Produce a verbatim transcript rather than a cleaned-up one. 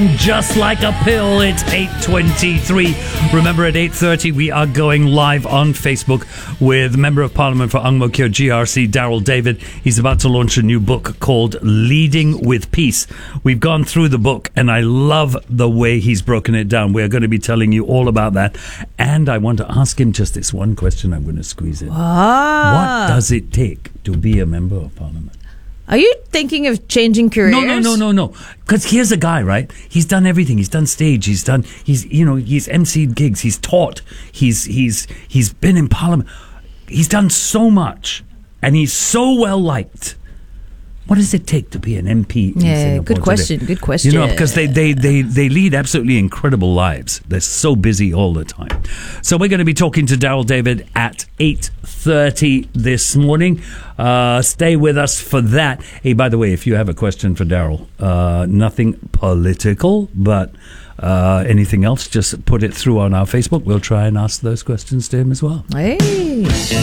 and just like a pill, it's eight twenty-three. Remember, at eight thirty, we are going live on Facebook with Member of Parliament for Ang Mo Kio G R C, Daryl David. He's about to launch a new book called Leading with Peace. We've gone through the book, and I love the way he's broken it down. We're going to be telling you all about that. And I want to ask him just this one question I'm going to squeeze in. Ah. What does it take to be a Member of Parliament? Are you thinking of changing careers? No, no, no, no, no. Because here's a guy, right? He's done everything. He's done stage. He's done. He's, you know, he's emceed gigs. He's taught. He's, he's, he's been in Parliament. He's done so much, and he's so well liked. What does it take to be an M P in Yeah, Singapore good question. today? Good question. You know, because they, they, they, they lead absolutely incredible lives. They're so busy all the time. So we're going to be talking to Daryl David at eight thirty this morning. Uh, stay with us for that. Hey, by the way, if you have a question for Daryl, uh, nothing political, but uh, anything else, just put it through on our Facebook. We'll try and ask those questions to him as well. Hey.